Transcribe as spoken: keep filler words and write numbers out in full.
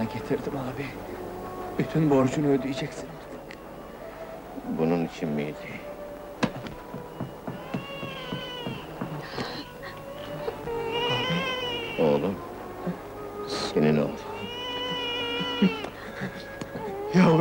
sana getirdim abi. Bütün borcunu ödeyeceksin. Bunun için miydi? Oğlum, senin oğlun. Yavrum!